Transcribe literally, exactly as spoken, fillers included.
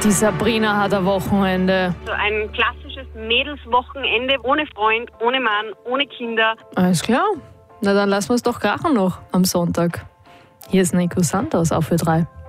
Die Sabrina hat ein Wochenende. So ein klassisches Mädelswochenende ohne Freund, ohne Mann, ohne Kinder. Alles klar. Na dann lassen wir es doch krachen noch am Sonntag. Hier ist Nico Santos auf für drei.